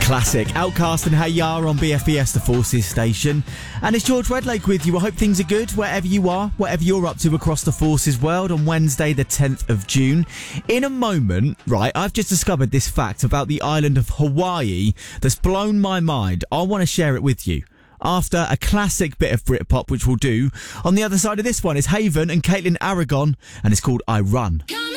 Classic. Outcast and Hey Ya on BFBS, the Forces station. And it's George Redlake with you. I hope things are good wherever you are, whatever you're up to across the Forces world on Wednesday, the 10th of June. In a moment, right, I've just discovered this fact about the island of Hawaii that's blown my mind. I want to share it with you after a classic bit of Britpop, which we'll do. On the other side of this one is Haven and Caitlin Aragon, and it's called I Run.